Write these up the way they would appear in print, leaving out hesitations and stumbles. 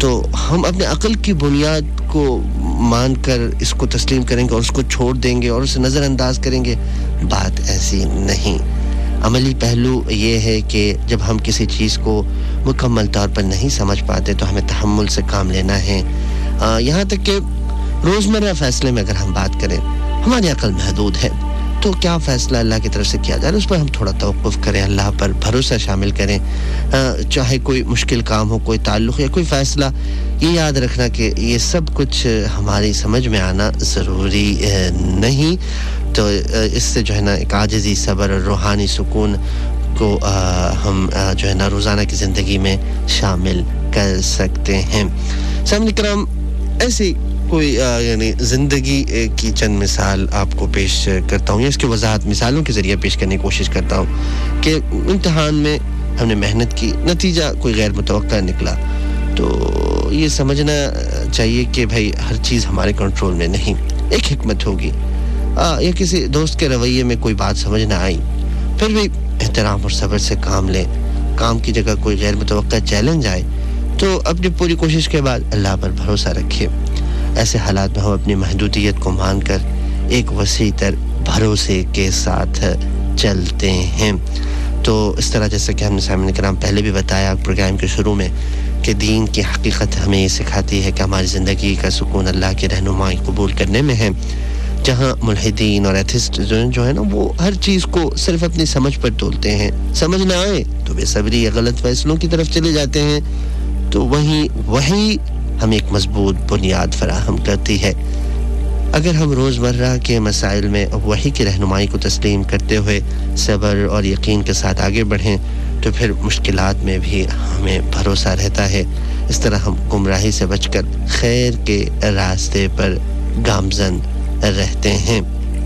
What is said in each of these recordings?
تو ہم اپنے عقل کی بنیاد کو مان کر اس کو تسلیم کریں گے اور اس کو چھوڑ دیں گے اور اسے نظر انداز کریں گے. بات ایسی نہیں. عملی پہلو یہ ہے کہ جب ہم کسی چیز کو مکمل طور پر نہیں سمجھ پاتے تو ہمیں تحمل سے کام لینا ہے. یہاں تک کہ روزمرہ فیصلے میں اگر ہم بات کریں, ہماری عقل محدود ہے, تو کیا فیصلہ اللہ کی طرف سے کیا جائے اس پر ہم تھوڑا توقف کریں, اللہ پر بھروسہ شامل کریں. چاہے کوئی مشکل کام ہو, کوئی تعلق یا کوئی فیصلہ, یہ یاد رکھنا کہ یہ سب کچھ ہماری سمجھ میں آنا ضروری نہیں. تو اس سے جو ہے نا ایک عاجزی, صبر اور روحانی سکون کو ہم جو ہے نا روزانہ کی زندگی میں شامل کر سکتے ہیں. سامعین کرام, ایسی کوئی یعنی زندگی کی چند مثال آپ کو پیش کرتا ہوں, یا اس کی وضاحت مثالوں کے ذریعے پیش کرنے کی کوشش کرتا ہوں کہ امتحان میں ہم نے محنت کی, نتیجہ کوئی غیر متوقع نکلا, تو یہ سمجھنا چاہیے کہ بھائی ہر چیز ہمارے کنٹرول میں نہیں, ایک حکمت ہوگی. یا کسی دوست کے رویے میں کوئی بات سمجھ نہ آئی, پھر بھی احترام اور صبر سے کام لیں. کام کی جگہ کوئی غیر متوقع چیلنج آئے تو اپنی پوری کوشش کے بعد اللہ پر بھروسہ رکھیں. ایسے حالات میں ہم اپنی محدودیت کو مان کر ایک وسیع تر بھروسے کے ساتھ چلتے ہیں. تو اس طرح جیسا کہ ہم نے سامعین کرام پہلے بھی بتایا پروگرام کے شروع میں کہ دین کی حقیقت ہمیں یہ سکھاتی ہے کہ ہماری زندگی کا سکون اللہ کی رہنمائی قبول کرنے میں ہے. جہاں ملحدین اور ایتھسٹ جو ہے نا وہ ہر چیز کو صرف اپنی سمجھ پر تولتے ہیں, سمجھ نہ آئے تو بے صبری یا غلط فیصلوں کی طرف چلے جاتے ہیں, تو وہی ہمیں ایک مضبوط بنیاد فراہم کرتی ہے. اگر ہم روزمرہ کے مسائل میں وحی کی رہنمائی کو تسلیم کرتے ہوئے صبر اور یقین کے ساتھ آگے بڑھیں تو پھر مشکلات میں بھی ہمیں بھروسہ رہتا ہے. اس طرح ہم گمراہی سے بچ کر خیر کے راستے پر گامزن رہتے ہیں.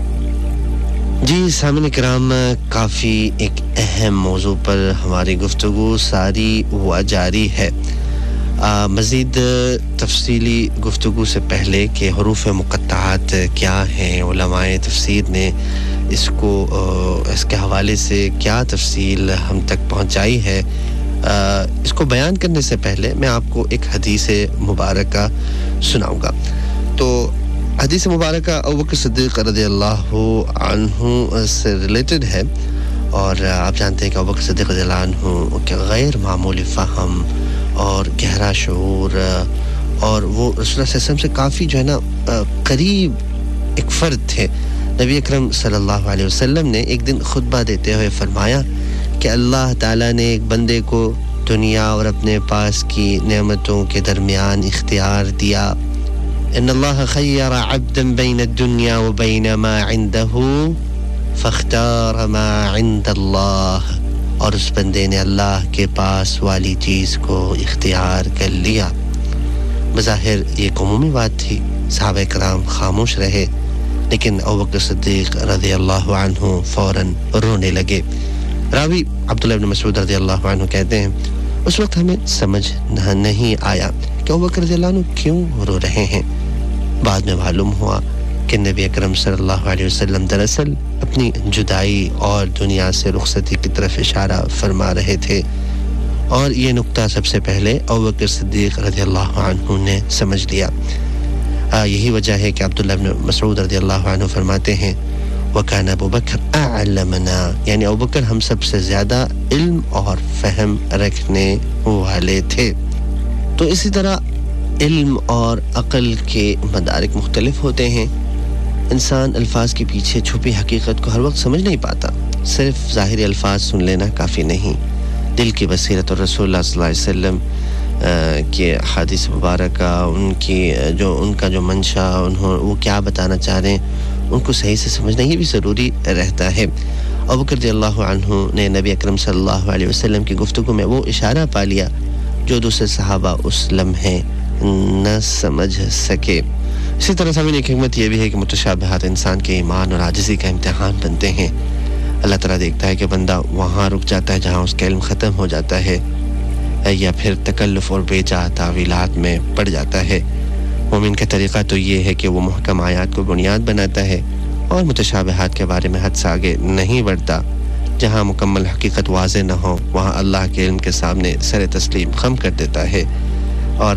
جی سامعین کرام, کافی ایک اہم موضوع پر ہماری گفتگو ساری و جاری ہے. مزید تفصیلی گفتگو سے پہلے کہ حروف مقطعات کیا ہیں, علماء تفسیر نے اس کے حوالے سے کیا تفصیل ہم تک پہنچائی ہے, اس کو بیان کرنے سے پہلے میں آپ کو ایک حدیث مبارکہ سناؤں گا. تو حدیث مبارکہ ابوبکر صدیق رضی اللہ عنہ سے ریلیٹڈ ہے, اور آپ جانتے ہیں کہ ابوبکر صدیق رضی اللہ عنہ کے غیر معمولی فہم اور گہرا شعور, اور وہ رسول اللہ صلی اللہ علیہ وسلم سے کافی جو ہے نا قریب ایک فرد تھے. نبی اکرم صلی اللہ علیہ وسلم نے ایک دن خطبہ دیتے ہوئے فرمایا کہ اللہ تعالیٰ نے ایک بندے کو دنیا اور اپنے پاس کی نعمتوں کے درمیان اختیار دیا. ان اللہ خیر عبدا بین الدنیا و بین ما عنده فاختار ما عند اللہ, اور اس بندے نے اللہ کے پاس والی چیز کو اختیار کر لیا. بظاہر یہ ایک عمومی بات تھی, صحابہ کرام خاموش رہے, لیکن ابوبکر صدیق رضی اللہ عنہ فوراً رونے لگے. راوی عبداللہ بن مسعود رضی اللہ عنہ کہتے ہیں اس وقت ہمیں سمجھ نہیں آیا کہ ابوبکر رضی اللہ عنہ کیوں رو رہے ہیں. بعد میں معلوم ہوا کہ نبی اکرم صلی اللہ علیہ وسلم دراصل اپنی جدائی اور دنیا سے رخصتی کی طرف اشارہ فرما رہے تھے, اور یہ نقطہ سب سے پہلے ابوبکر صدیق رضی اللہ عنہ نے سمجھ لیا. یہی وجہ ہے کہ عبداللہ بن مسعود رضی اللہ عنہ فرماتے ہیں وَكَانَ أَبُوبَكْرَ أَعْلَمَنَا, یعنی ابوبکر ہم سب سے زیادہ علم اور فہم رکھنے والے تھے. تو اسی طرح علم اور عقل کے مدارک مختلف ہوتے ہیں. انسان الفاظ کے پیچھے چھپی حقیقت کو ہر وقت سمجھ نہیں پاتا. صرف ظاہری الفاظ سن لینا کافی نہیں. دل کی بصیرت اور رسول اللہ صلی اللہ علیہ وسلم کے حدیث مبارکہ, ان کا جو منشا, وہ کیا بتانا چاہ رہے ہیں, ان کو صحیح سے سمجھنا یہ بھی ضروری رہتا ہے. ابوبکر رضی اللہ عنہ نے نبی اکرم صلی اللہ علیہ وسلم کی گفتگو میں وہ اشارہ پا لیا جو دوسرے صحابہ اس لمحے نہ سمجھ سکے. اسی طرح سامنے ایک حکمت یہ بھی ہے کہ متشابہات انسان کے ایمان اور عاجزی کا امتحان بنتے ہیں. اللہ تعالیٰ دیکھتا ہے کہ بندہ وہاں رک جاتا ہے جہاں اس کا علم ختم ہو جاتا ہے, یا پھر تکلف اور بے جا تعویلات میں پڑ جاتا ہے. مومن کا طریقہ تو یہ ہے کہ وہ محکم آیات کو بنیاد بناتا ہے اور متشابہات کے بارے میں حد سے آگے نہیں بڑھتا. جہاں مکمل حقیقت واضح نہ ہو وہاں اللہ کے علم کے سامنے سر تسلیم خم کر دیتا ہے.